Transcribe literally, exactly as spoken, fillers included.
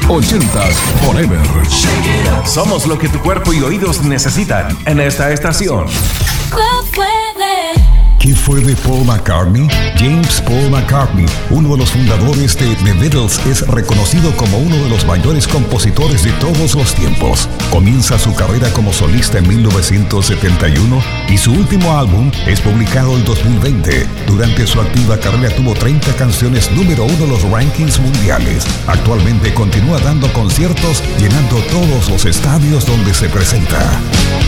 ochentas Forever. Somos lo que tu cuerpo y oídos necesitan en esta estación. ¿Qué fue de Paul McCartney? James Paul McCartney, uno de los fundadores de The Beatles, es reconocido como uno de los mayores compositores de todos los tiempos. Comienza su carrera como solista en mil novecientos setenta y uno y su último álbum es publicado en dos mil veinte. Durante su activa carrera tuvo treinta canciones número uno en los rankings mundiales. Actualmente continúa dando conciertos, llenando todos los estadios donde se presenta.